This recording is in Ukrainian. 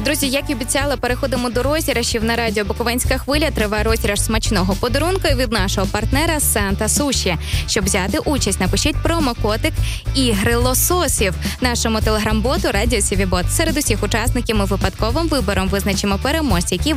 Друзі, як і обіцяла, переходимо до розіграшів. На радіо Буковинська хвиля триває розіграш смачного подарунку від нашого партнера Санта Суші. Щоб взяти участь, напишіть промокодик «Ігри лососів» нашому телеграм-боту Радіо Сівібот. Серед усіх учасників ми випадковим вибором визначимо переможця, які